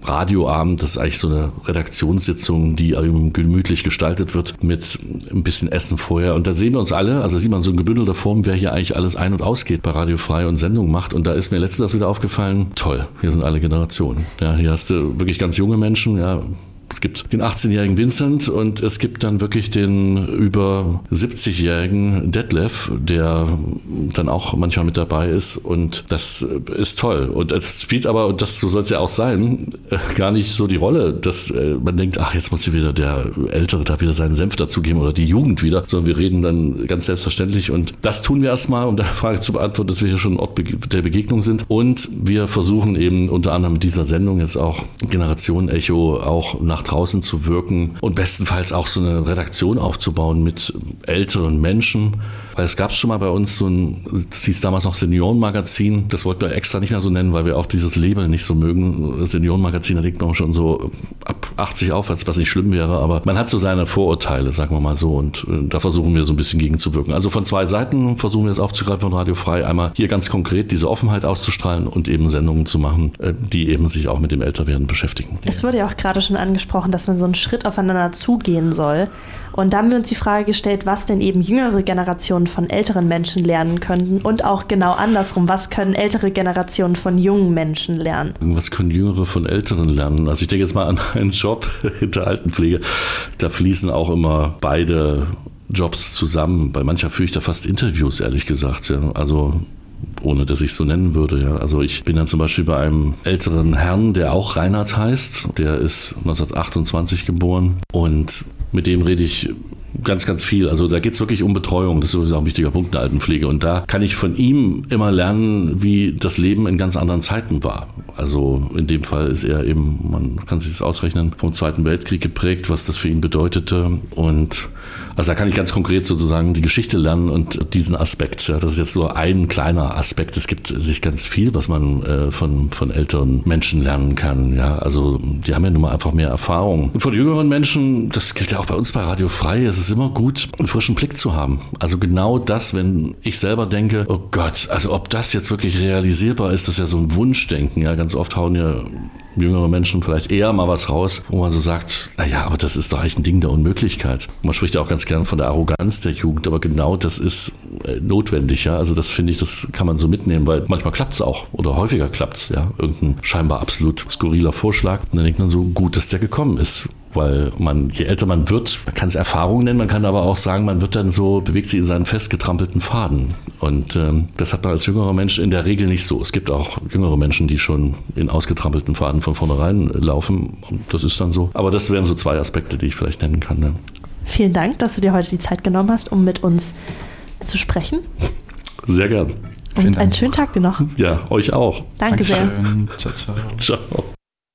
Radioabend. Das ist eigentlich so eine Redaktionssitzung, die gemütlich gestaltet wird mit ein bisschen Essen vorher. Und da sehen wir uns alle, also sieht man so in gebündelter Form, wer hier eigentlich alles ein- und ausgeht bei Radio Frei und Sendungen macht. Und da ist mir letztens wieder aufgefallen, toll, hier sind alle Generationen. Ja, hier hast du wirklich ganz junge Menschen, ja. Es gibt den 18-jährigen Vincent und es gibt dann wirklich den über 70-jährigen Detlef, der dann auch manchmal mit dabei ist und das ist toll. Und es spielt aber, und das so soll es ja auch sein, gar nicht so die Rolle, dass man denkt, ach, jetzt muss wieder der Ältere da wieder seinen Senf dazugeben oder die Jugend wieder, sondern wir reden dann ganz selbstverständlich und das tun wir erstmal, um der Frage zu beantworten, dass wir hier schon Ort der Begegnung sind und wir versuchen eben unter anderem mit dieser Sendung jetzt auch Generation Echo auch nach draußen zu wirken und bestenfalls auch so eine Redaktion aufzubauen mit älteren Menschen. Weil es gab schon mal bei uns so das hieß damals noch Seniorenmagazin, das wollten wir extra nicht mehr so nennen, weil wir auch dieses Label nicht so mögen. Seniorenmagazin, da liegt man schon so ab 80 aufwärts, was nicht schlimm wäre, aber man hat so seine Vorurteile, sagen wir mal so, und da versuchen wir so ein bisschen gegenzuwirken. Also von zwei Seiten versuchen wir es aufzugreifen von Radio Frei, einmal hier ganz konkret diese Offenheit auszustrahlen und eben Sendungen zu machen, die eben sich auch mit dem Älterwerden beschäftigen. Es wurde ja auch gerade schon angesprochen, dass man so einen Schritt aufeinander zugehen soll. Und da haben wir uns die Frage gestellt, was denn eben jüngere Generationen von älteren Menschen lernen könnten und auch genau andersrum, was können ältere Generationen von jungen Menschen lernen? Was können Jüngere von Älteren lernen? Also ich denke jetzt mal an einen Job in der Altenpflege. Da fließen auch immer beide Jobs zusammen. Bei mancher führe ich da fast Interviews, ehrlich gesagt. Ja. Also ohne dass ich es so nennen würde. Ja. Also ich bin dann zum Beispiel bei einem älteren Herrn, der auch Reinhard heißt. Der ist 1928 geboren und mit dem rede ich ganz, ganz viel. Also da geht es wirklich um Betreuung. Das ist sowieso auch ein wichtiger Punkt in der Altenpflege. Und da kann ich von ihm immer lernen, wie das Leben in ganz anderen Zeiten war. Also in dem Fall ist er eben, man kann sich das ausrechnen, vom Zweiten Weltkrieg geprägt, was das für ihn bedeutete. Und also da kann ich ganz konkret sozusagen die Geschichte lernen und diesen Aspekt. Ja, das ist jetzt nur ein kleiner Aspekt. Es gibt sich ganz viel, was man von älteren Menschen lernen kann. Ja, also die haben ja nun mal einfach mehr Erfahrung. Und von jüngeren Menschen, das gilt ja auch bei uns bei Radio Frei, es ist immer gut, einen frischen Blick zu haben. Also genau das, wenn ich selber denke, oh Gott, also ob das jetzt wirklich realisierbar ist, das ist ja so ein Wunschdenken. Ja, ganz oft hauen ja jüngere Menschen vielleicht eher mal was raus, wo man so sagt, naja, aber das ist doch eigentlich ein Ding der Unmöglichkeit. Man spricht ja auch ganz gern von der Arroganz der Jugend, aber genau das ist notwendig. Ja? Also das finde ich, das kann man so mitnehmen, weil manchmal klappt es auch oder häufiger klappt es. Ja? Irgendein scheinbar absolut skurriler Vorschlag. Und dann denkt man so, gut, dass der gekommen ist. Weil je älter man wird, man kann es Erfahrung nennen, man kann aber auch sagen, man wird dann so, bewegt sich in seinen festgetrampelten Faden. Und das hat man als jüngerer Mensch in der Regel nicht so. Es gibt auch jüngere Menschen, die schon in ausgetrampelten Faden von vornherein laufen. Und das ist dann so. Aber das wären so zwei Aspekte, die ich vielleicht nennen kann. Ne? Vielen Dank, dass du dir heute die Zeit genommen hast, um mit uns zu sprechen. Sehr gern. Und einen schönen Tag dir noch. Ja, euch auch. Danke sehr. Ciao, ciao. Ciao.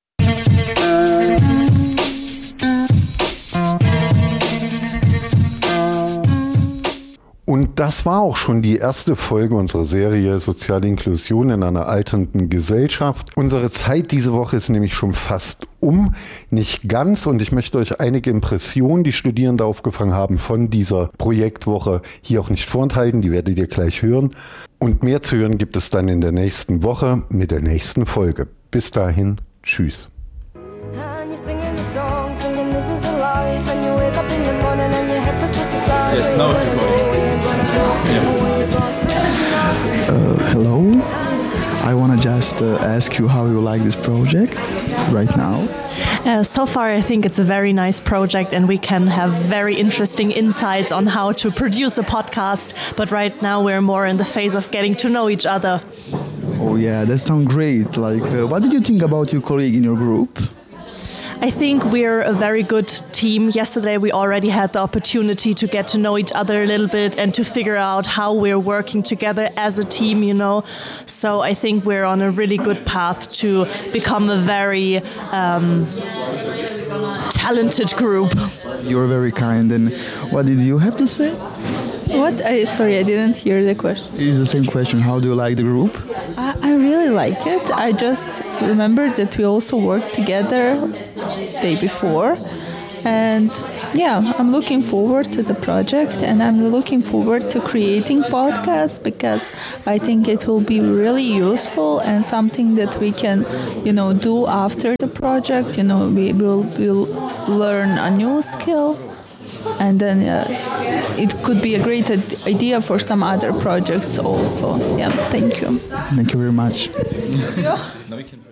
Und das war auch schon die erste Folge unserer Serie Soziale Inklusion in einer alternden Gesellschaft. Unsere Zeit diese Woche ist nämlich schon fast um, nicht ganz. Und ich möchte euch einige Impressionen, die Studierende aufgefangen haben von dieser Projektwoche, hier auch nicht vorenthalten. Die werdet ihr gleich hören. Und mehr zu hören gibt es dann in der nächsten Woche mit der nächsten Folge. Bis dahin, tschüss. Yes, now it's recording. Hello. I want to just ask you how you like this project right now. So far, I think it's a very nice project and we can have very interesting insights on how to produce a podcast. But right now, we're more in the phase of getting to know each other. Oh yeah, that sounds great. Like, what did you think about your colleague in your group? I think we're a very good team. Yesterday we already had the opportunity to get to know each other a little bit and to figure out how we're working together as a team, you know. So I think we're on a really good path to become a very talented group. You're very kind. And what did you have to say? What? Sorry, I didn't hear the question. It is the same question. How do you like the group? I really like it. I just remembered that we also worked together the day before. And yeah, I'm looking forward to the project, and I'm looking forward to creating podcasts because I think it will be really useful and something that we can, do after the project. We will learn a new skill, and then it could be a great idea for some other projects also. Yeah, thank you. Thank you very much. Now we can